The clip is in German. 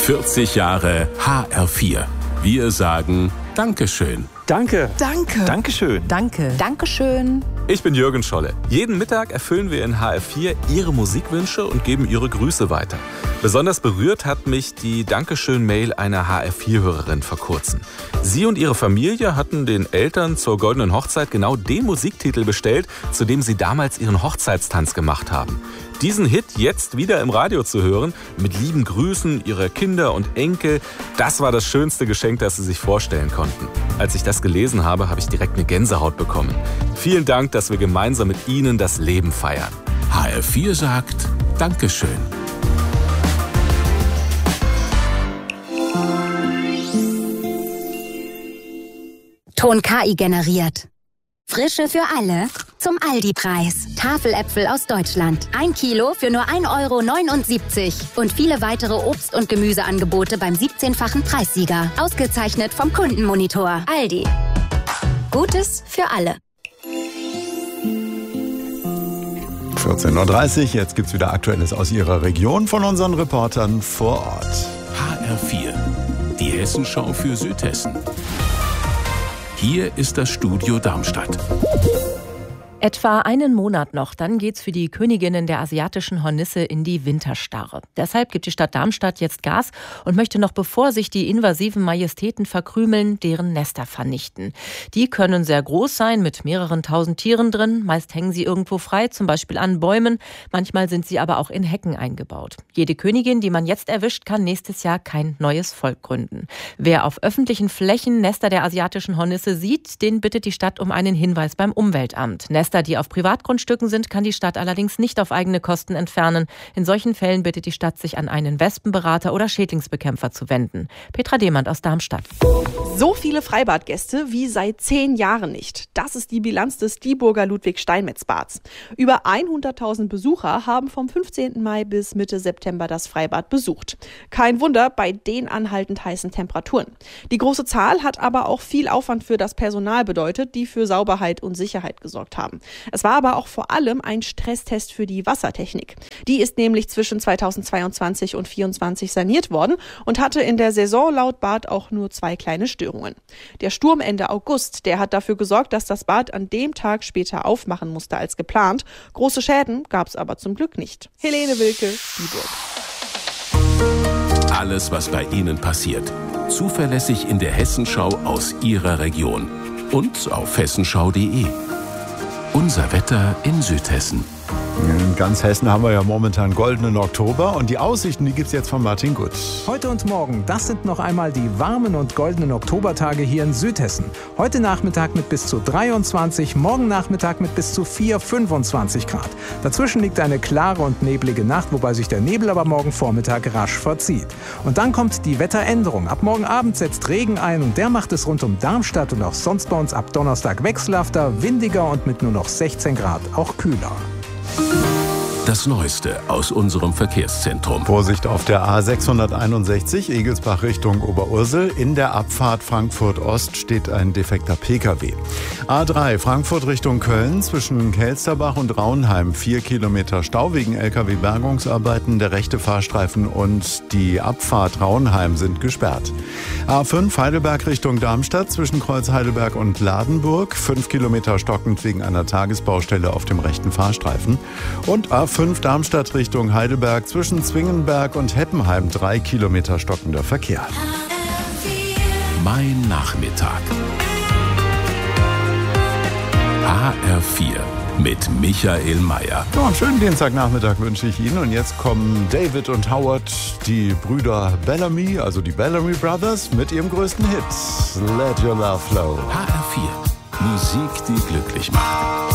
40 Jahre HR4. Wir sagen Dankeschön. Danke. Danke. Dankeschön. Danke. Dankeschön. Ich bin Jürgen Scholle. Jeden Mittag erfüllen wir in HR4 Ihre Musikwünsche und geben Ihre Grüße weiter. Besonders berührt hat mich die Dankeschön-Mail einer HR4-Hörerin vor kurzem. Sie und ihre Familie hatten den Eltern zur Goldenen Hochzeit genau den Musiktitel bestellt, zu dem sie damals ihren Hochzeitstanz gemacht haben. Diesen Hit jetzt wieder im Radio zu hören, mit lieben Grüßen ihrer Kinder und Enkel, das war das schönste Geschenk, das sie sich vorstellen konnten. Als ich das gelesen habe, habe ich direkt eine Gänsehaut bekommen. Vielen Dank, dass wir gemeinsam mit Ihnen das Leben feiern. HR4 sagt Dankeschön. Ton KI generiert. Frische für alle zum Aldi-Preis. Tafeläpfel aus Deutschland. 1 Kilo für nur 1,79 € und viele weitere Obst- und Gemüseangebote beim 17-fachen Preissieger. Ausgezeichnet vom Kundenmonitor. Aldi. Gutes für alle. 14:30 Uhr, jetzt gibt's wieder Aktuelles aus Ihrer Region von unseren Reportern vor Ort. HR4, die Hessenschau für Südhessen. Hier ist das Studio Darmstadt. Etwa einen Monat noch, dann geht's für die Königinnen der asiatischen Hornisse in die Winterstarre. Deshalb gibt die Stadt Darmstadt jetzt Gas und möchte noch bevor sich die invasiven Majestäten verkrümeln, deren Nester vernichten. Die können sehr groß sein, mit mehreren tausend Tieren drin. Meist hängen sie irgendwo frei, zum Beispiel an Bäumen. Manchmal sind sie aber auch in Hecken eingebaut. Jede Königin, die man jetzt erwischt, kann nächstes Jahr kein neues Volk gründen. Wer auf öffentlichen Flächen Nester der asiatischen Hornisse sieht, den bittet die Stadt um einen Hinweis beim Umweltamt. Nester, die auf Privatgrundstücken sind, kann die Stadt allerdings nicht auf eigene Kosten entfernen. In solchen Fällen bittet die Stadt, sich an einen Wespenberater oder Schädlingsbekämpfer zu wenden. Petra Demand aus Darmstadt. So viele Freibadgäste wie seit 10 Jahren nicht. Das ist die Bilanz des Dieburger Ludwig-Steinmetz-Bads. Über 100.000 Besucher haben vom 15. Mai bis Mitte September das Freibad besucht. Kein Wunder bei den anhaltend heißen Temperaturen. Die große Zahl hat aber auch viel Aufwand für das Personal bedeutet, die für Sauberkeit und Sicherheit gesorgt haben. Es war aber auch vor allem ein Stresstest für die Wassertechnik. Die ist nämlich zwischen 2022 und 2024 saniert worden und hatte in der Saison laut Bad auch nur 2 kleine Störungen. Der Sturm Ende August, der hat dafür gesorgt, dass das Bad an dem Tag später aufmachen musste als geplant. Große Schäden gab es aber zum Glück nicht. Helene Wilke, Dieburg. Alles, was bei Ihnen passiert. Zuverlässig in der Hessenschau aus Ihrer Region. Und auf hessenschau.de. Unser Wetter in Südhessen. In ganz Hessen haben wir ja momentan goldenen Oktober und die Aussichten, die gibt's jetzt von Martin Gutt. Heute und morgen, das sind noch einmal die warmen und goldenen Oktobertage hier in Südhessen. Heute Nachmittag mit bis zu 23, morgen Nachmittag mit bis zu 25 Grad. Dazwischen liegt eine klare und neblige Nacht, wobei sich der Nebel aber morgen Vormittag rasch verzieht. Und dann kommt die Wetteränderung. Ab morgen Abend setzt Regen ein und der macht es rund um Darmstadt und auch sonst bei uns ab Donnerstag wechselhafter, windiger und mit nur noch 16 Grad auch kühler. Das Neueste aus unserem Verkehrszentrum. Vorsicht auf der A661 Egelsbach Richtung Oberursel. In der Abfahrt Frankfurt-Ost steht ein defekter Pkw. A3 Frankfurt Richtung Köln zwischen Kelsterbach und Raunheim 4 Kilometer Stau wegen Lkw-Bergungsarbeiten. Der rechte Fahrstreifen und die Abfahrt Raunheim sind gesperrt. A5 Heidelberg Richtung Darmstadt zwischen Kreuz Heidelberg und Ladenburg 5 Kilometer stockend wegen einer Tagesbaustelle auf dem rechten Fahrstreifen. Und A5 Darmstadt Richtung Heidelberg zwischen Zwingenberg und Heppenheim 3 Kilometer stockender Verkehr. Mein Nachmittag. HR4 mit Michael Mayer. Ja, einen schönen Dienstagnachmittag wünsche ich Ihnen. Und jetzt kommen David und Howard, die Brüder Bellamy, also die Bellamy Brothers, mit ihrem größten Hit, Let Your Love Flow. HR4, Musik, die glücklich macht.